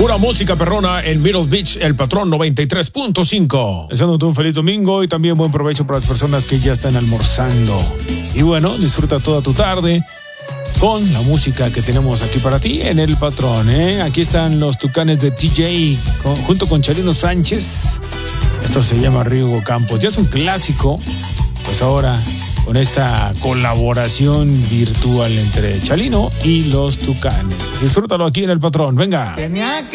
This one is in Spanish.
Pura música perrona en Middle Beach, El Patrón 93.5. Deseándote un feliz domingo y también buen provecho para las personas que ya están almorzando. Y bueno, disfruta toda tu tarde con la música que tenemos aquí para ti en El Patrón, ¿eh? Aquí están los Tucanes de TJ junto con Chalino Sánchez. Esto se llama Rigo Campos. Ya es un clásico, pues ahora con esta colaboración virtual entre Chalino y los Tucanes. Disfrútalo aquí en El Patrón. Venga.